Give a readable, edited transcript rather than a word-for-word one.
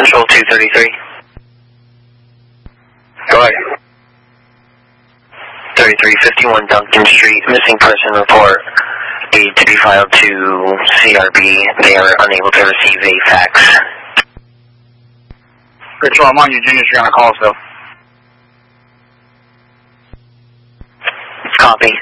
Patrol 233. Go ahead. 3351 Duncan Street, missing person report. Need to be filed to CRB. They are unable to receive a fax. Patrol, I'm on Eugenia Street on a call still. Copy.